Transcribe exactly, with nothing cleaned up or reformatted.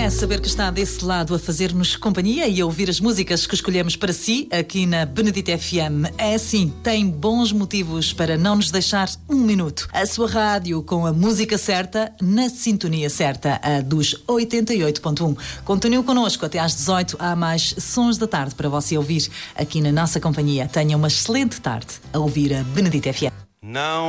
É saber que está desse lado a fazer-nos companhia e a ouvir as músicas que escolhemos para si aqui na Benedita F M. É assim, tem bons motivos para não nos deixar um minuto. A sua rádio com a música certa, na sintonia certa, a dos oitenta e oito ponto um. Continue connosco até às dezoito. Há mais sons da tarde para você ouvir aqui na nossa companhia. Tenha uma excelente tarde a ouvir a Benedita F M. Não